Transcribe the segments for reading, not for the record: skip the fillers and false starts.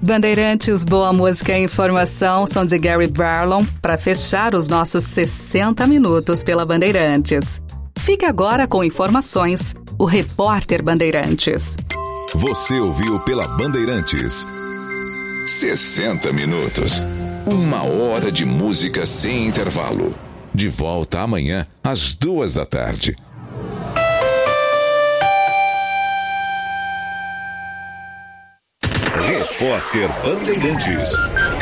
Bandeirantes, boa música e informação são de Gary Barlow para fechar os nossos 60 minutos pela Bandeirantes. Fique agora com informações, o Repórter Bandeirantes. Você ouviu pela Bandeirantes 60 minutos. 1 hora de música sem intervalo. De volta amanhã às 14h. Repórter Bandeirantes.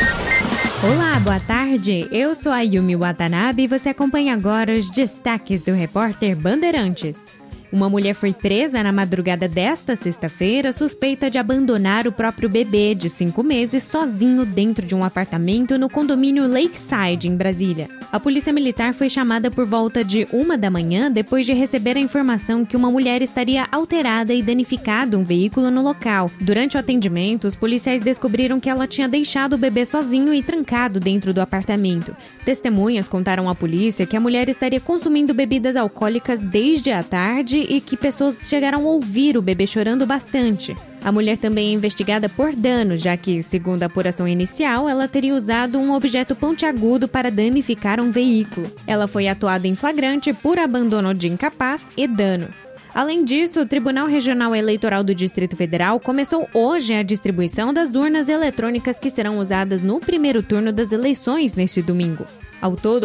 Olá, boa tarde. Eu sou a Yumi Watanabe e você acompanha agora os destaques do Repórter Bandeirantes. Uma mulher foi presa na madrugada desta sexta-feira, suspeita de abandonar o próprio bebê de 5 meses sozinho dentro de um apartamento no condomínio Lakeside, em Brasília. A polícia militar foi chamada por volta de 1 da manhã depois de receber a informação que uma mulher estaria alterada e danificado um veículo no local. Durante o atendimento, os policiais descobriram que ela tinha deixado o bebê sozinho e trancado dentro do apartamento. Testemunhas contaram à polícia que a mulher estaria consumindo bebidas alcoólicas desde a tarde e que pessoas chegaram a ouvir o bebê chorando bastante. A mulher também é investigada por dano, já que, segundo a apuração inicial, ela teria usado um objeto pontiagudo para danificar um veículo. Ela foi atuada em flagrante por abandono de incapaz e dano. Além disso, o Tribunal Regional Eleitoral do Distrito Federal começou hoje a distribuição das urnas eletrônicas que serão usadas no primeiro turno das eleições neste domingo. Ao todo,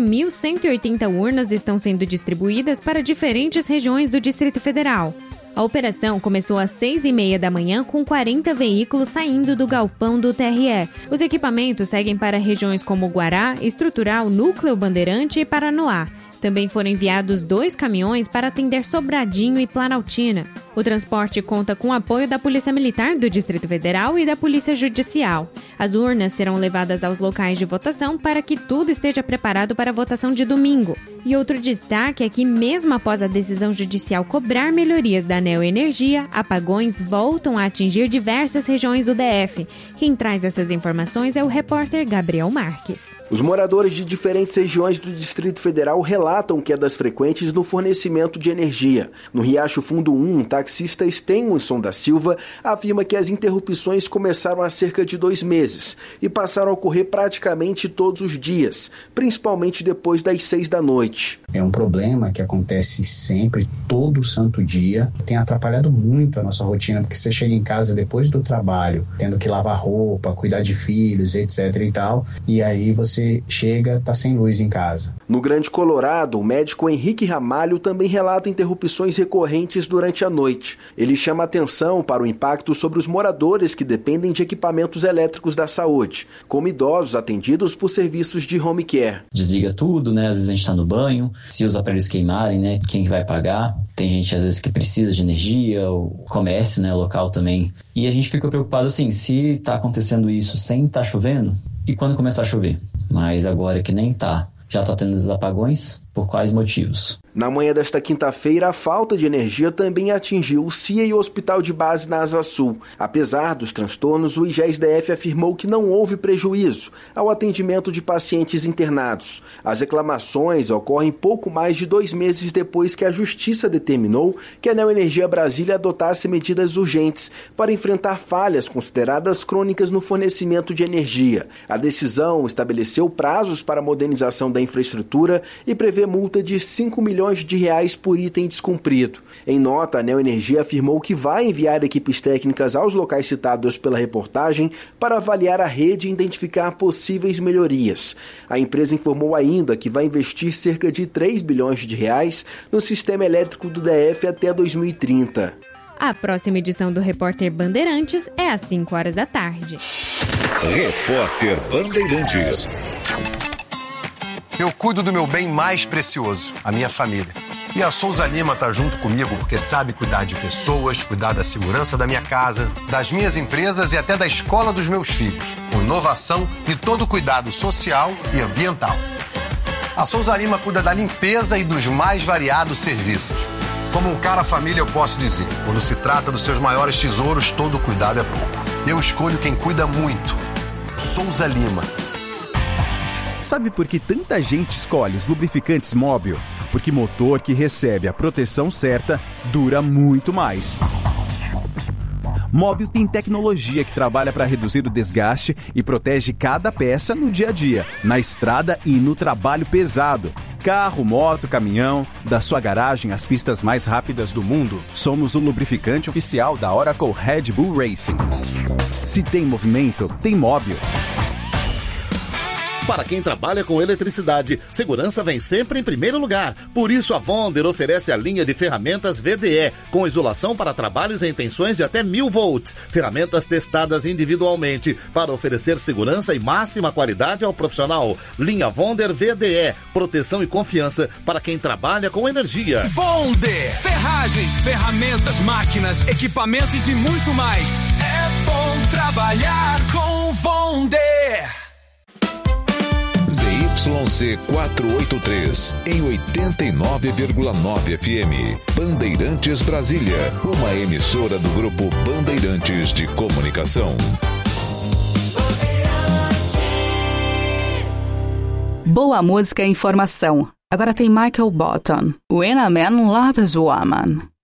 4.180 urnas estão sendo distribuídas para diferentes regiões do Distrito Federal. A operação começou às 6h30 da manhã com 40 veículos saindo do galpão do TRE. Os equipamentos seguem para regiões como Guará, Estrutural, Núcleo Bandeirante e Paranoá. Também foram enviados 2 caminhões para atender Sobradinho e Planaltina. O transporte conta com o apoio da Polícia Militar do Distrito Federal e da Polícia Judicial. As urnas serão levadas aos locais de votação para que tudo esteja preparado para a votação de domingo. E outro destaque é que, mesmo após a decisão judicial cobrar melhorias da Neoenergia, apagões voltam a atingir diversas regiões do DF. Quem traz essas informações é o repórter Gabriel Marques. Os moradores de diferentes regiões do Distrito Federal relatam quedas frequentes no fornecimento de energia. No Riacho Fundo 1, o taxista Stenson da Silva afirma que as interrupções começaram há cerca de 2 meses e passaram a ocorrer praticamente todos os dias, principalmente depois das 6 da noite. É um problema que acontece sempre, todo santo dia. Tem atrapalhado muito a nossa rotina, porque você chega em casa depois do trabalho, tendo que lavar roupa, cuidar de filhos, etc e tal, e aí você chega, tá sem luz em casa. No Grande Colorado, o médico Henrique Ramalho também relata interrupções recorrentes durante a noite. Ele chama atenção para o impacto sobre os moradores que dependem de equipamentos elétricos da saúde, como idosos atendidos por serviços de home care. Desliga tudo, né? Às vezes a gente tá no banho, se os aparelhos queimarem, né? Quem que vai pagar? Tem gente às vezes que precisa de energia, o comércio, né? Local também. E a gente fica preocupado assim, se tá acontecendo isso sem tá chovendo, e quando começar a chover? Mas agora que nem tá, já tá tendo esses apagões, por quais motivos? Na manhã desta quinta-feira, a falta de energia também atingiu o CIA e o Hospital de Base na Asa Sul. Apesar dos transtornos, o IGES-DF afirmou que não houve prejuízo ao atendimento de pacientes internados. As reclamações ocorrem pouco mais de 2 meses depois que a Justiça determinou que a Neoenergia Brasília adotasse medidas urgentes para enfrentar falhas consideradas crônicas no fornecimento de energia. A decisão estabeleceu prazos para a modernização da infraestrutura e prevê multa de R$5 milhões por item descumprido. Em nota, a Neoenergia afirmou que vai enviar equipes técnicas aos locais citados pela reportagem para avaliar a rede e identificar possíveis melhorias. A empresa informou ainda que vai investir cerca de R$3 bilhões no sistema elétrico do DF até 2030. A próxima edição do Repórter Bandeirantes é às 5 horas da tarde. Repórter Bandeirantes. Eu cuido do meu bem mais precioso, a minha família. E a Souza Lima está junto comigo porque sabe cuidar de pessoas, cuidar da segurança da minha casa, das minhas empresas e até da escola dos meus filhos, com inovação e todo o cuidado social e ambiental. A Souza Lima cuida da limpeza e dos mais variados serviços. Como um cara família, eu posso dizer, quando se trata dos seus maiores tesouros, todo cuidado é pouco. Eu escolho quem cuida muito. Souza Lima. Sabe por que tanta gente escolhe os lubrificantes Móbil? Porque motor que recebe a proteção certa dura muito mais. Móbil tem tecnologia que trabalha para reduzir o desgaste e protege cada peça no dia a dia, na estrada e no trabalho pesado. Carro, moto, caminhão, da sua garagem às pistas mais rápidas do mundo, somos o lubrificante oficial da Oracle Red Bull Racing. Se tem movimento, tem Móbil. Para quem trabalha com eletricidade, segurança vem sempre em primeiro lugar. Por isso, a Wonder oferece a linha de ferramentas VDE, com isolação para trabalhos em tensões de até 1000 volts. Ferramentas testadas individualmente para oferecer segurança e máxima qualidade ao profissional. Linha Wonder VDE, proteção e confiança para quem trabalha com energia. Wonder, ferragens, ferramentas, máquinas, equipamentos e muito mais. É bom trabalhar com Wonder. ZYC 483, em 89,9 FM. Bandeirantes Brasília, uma emissora do Grupo Bandeirantes de Comunicação. Boa música e informação. Agora tem Michael Bolton. When a Man Loves Woman.